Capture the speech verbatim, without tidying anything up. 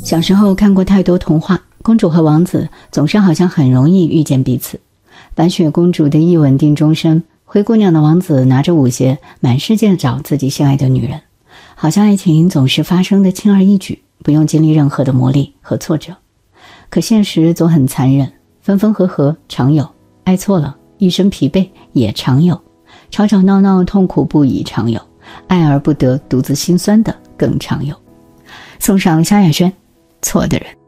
小时候看过太多童话，公主和王子总是好像很容易遇见彼此。白雪公主的一稳定终身，灰姑娘的王子拿着舞鞋满世界找自己心爱的女人，好像爱情总是发生的轻而易举，不用经历任何的磨砺和挫折。可现实总很残忍，分分合合常有，爱错了一生疲惫也常有，吵吵闹闹痛苦不已常有，爱而不得独自心酸的更常有。送上萧亚轩，错的人。